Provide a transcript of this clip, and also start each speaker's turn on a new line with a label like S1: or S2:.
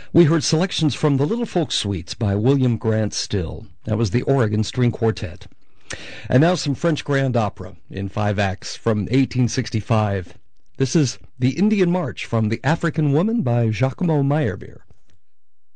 S1: We heard selections from the Little Folk Suites by William Grant Still. That was the Oregon String Quartet. And now some French grand opera in 5 acts from 1865. This is The Indian March from The African Woman by Giacomo Meyerbeer.